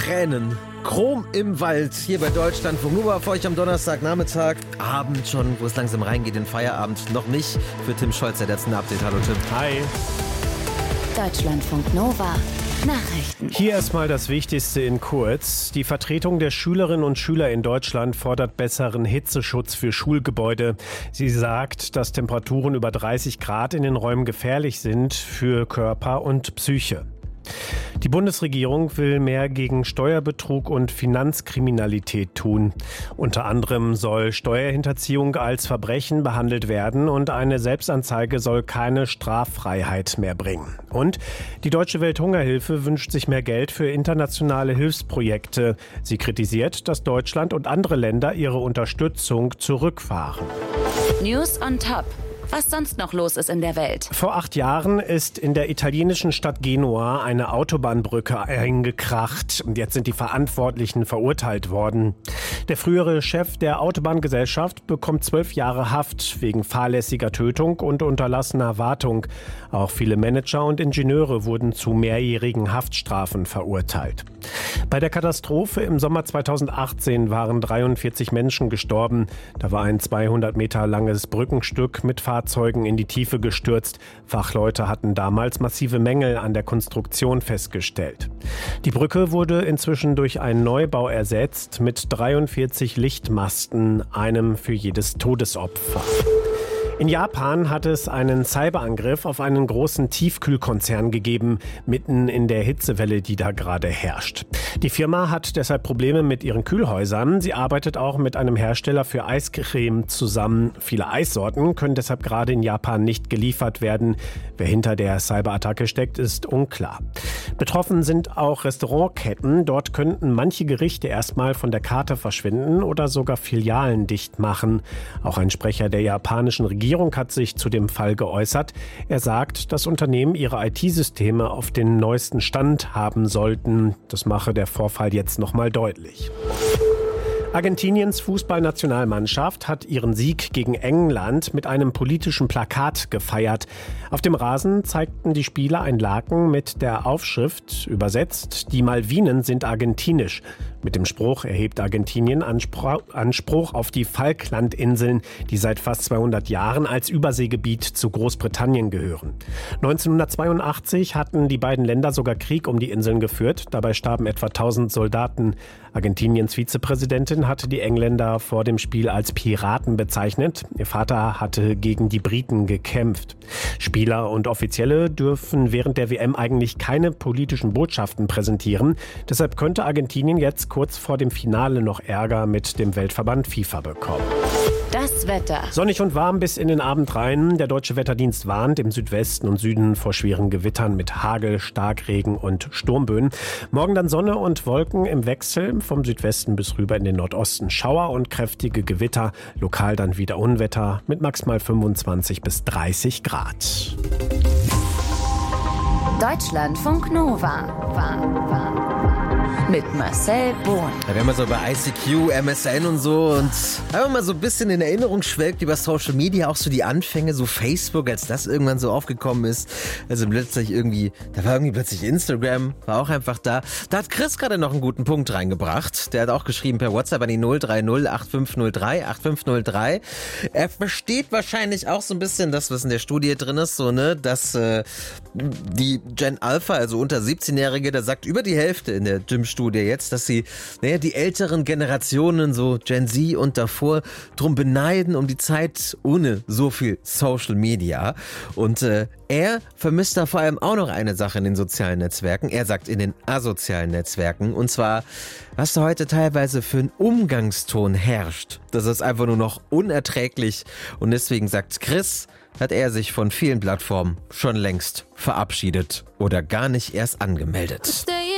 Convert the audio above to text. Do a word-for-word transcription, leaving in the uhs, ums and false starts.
Tränen. Chrom im Wald, hier bei Deutschlandfunk. Nur war für euch am Donnerstagnachmittag, Abend schon, wo es langsam reingeht in Feierabend. Noch nicht für Tim Scholz, der letzten Update. Hallo Tim. Hi. Deutschlandfunk Nova. Nachrichten. Hier erstmal das Wichtigste in kurz. Die Vertretung der Schülerinnen und Schüler in Deutschland fordert besseren Hitzeschutz für Schulgebäude. Sie sagt, dass Temperaturen über dreißig Grad in den Räumen gefährlich sind für Körper und Psyche. Die Bundesregierung will mehr gegen Steuerbetrug und Finanzkriminalität tun. Unter anderem soll Steuerhinterziehung als Verbrechen behandelt werden und eine Selbstanzeige soll keine Straffreiheit mehr bringen. Und die Deutsche Welthungerhilfe wünscht sich mehr Geld für internationale Hilfsprojekte. Sie kritisiert, dass Deutschland und andere Länder ihre Unterstützung zurückfahren. News on Top. Was sonst noch los ist in der Welt. Vor acht Jahren ist in der italienischen Stadt Genua eine Autobahnbrücke eingekracht. Und jetzt sind die Verantwortlichen verurteilt worden. Der frühere Chef der Autobahngesellschaft bekommt zwölf Jahre Haft wegen fahrlässiger Tötung und unterlassener Wartung. Auch viele Manager und Ingenieure wurden zu mehrjährigen Haftstrafen verurteilt. Bei der Katastrophe im Sommer zweitausendachtzehn waren dreiundvierzig Menschen gestorben. Da war ein zweihundert Meter langes Brückenstück mit Fahrzeugen in die Tiefe gestürzt. Fachleute hatten damals massive Mängel an der Konstruktion festgestellt. Die Brücke wurde inzwischen durch einen Neubau ersetzt mit dreiundvierzig Lichtmasten, einem für jedes Todesopfer. In Japan hat es einen Cyberangriff auf einen großen Tiefkühlkonzern gegeben, mitten in der Hitzewelle, die da gerade herrscht. Die Firma hat deshalb Probleme mit ihren Kühlhäusern. Sie arbeitet auch mit einem Hersteller für Eiscreme zusammen. Viele Eissorten können deshalb gerade in Japan nicht geliefert werden. Wer hinter der Cyberattacke steckt, ist unklar. Betroffen sind auch Restaurantketten. Dort könnten manche Gerichte erstmal von der Karte verschwinden oder sogar Filialen dicht machen. Auch ein Sprecher der japanischen Regierung Die Regierung hat sich zu dem Fall geäußert. Er sagt, dass Unternehmen ihre I T-Systeme auf den neuesten Stand haben sollten. Das mache der Vorfall jetzt nochmal deutlich. Argentiniens Fußballnationalmannschaft hat ihren Sieg gegen England mit einem politischen Plakat gefeiert. Auf dem Rasen zeigten die Spieler ein Laken mit der Aufschrift, übersetzt, die Malvinen sind argentinisch. Mit dem Spruch erhebt Argentinien Anspruch, Anspruch auf die Falklandinseln, die seit fast zweihundert Jahren als Überseegebiet zu Großbritannien gehören. neunzehnhundertzweiundachtzig hatten die beiden Länder sogar Krieg um die Inseln geführt. Dabei starben etwa tausend Soldaten. Argentiniens Vizepräsidentin hatte die Engländer vor dem Spiel als Piraten bezeichnet. Ihr Vater hatte gegen die Briten gekämpft. Spieler und Offizielle dürfen während der W M eigentlich keine politischen Botschaften präsentieren. Deshalb könnte Argentinien jetzt kurz vor dem Finale noch Ärger mit dem Weltverband FIFA bekommen. Das Wetter. Sonnig und warm bis in den Abend rein. Der Deutsche Wetterdienst warnt im Südwesten und Süden vor schweren Gewittern mit Hagel, Starkregen und Sturmböen. Morgen dann Sonne und Wolken im Wechsel. Vom Südwesten bis rüber in den Nordosten Schauer und kräftige Gewitter. Lokal dann wieder Unwetter mit maximal fünfundzwanzig bis dreißig Grad. Deutschlandfunk Nova. War, war. Mit Marcel Bohn. Ja, wenn man so bei I C Q, M S N und so und einfach mal so ein bisschen in Erinnerung schwelgt über Social Media, auch so die Anfänge, so Facebook, als das irgendwann so aufgekommen ist. Also plötzlich irgendwie, da war irgendwie plötzlich Instagram, war auch einfach da. Da hat Chris gerade noch einen guten Punkt reingebracht. Der hat auch geschrieben per WhatsApp an die null drei null acht fünf null drei acht fünf null drei. Er versteht wahrscheinlich auch so ein bisschen das, was in der Studie drin ist, so, ne, dass äh, die Gen Alpha, also unter siebzehnjährige, da sagt über die Hälfte in der Gym-Studie jetzt, dass sie, naja, die älteren Generationen, so Gen Z und davor, drum beneiden um die Zeit ohne so viel Social Media. Und äh, er vermisst da vor allem auch noch eine Sache in den sozialen Netzwerken. Er sagt in den asozialen Netzwerken. Und zwar, was da heute teilweise für ein Umgangston herrscht. Das ist einfach nur noch unerträglich. Und deswegen sagt Chris, hat er sich von vielen Plattformen schon längst verabschiedet oder gar nicht erst angemeldet.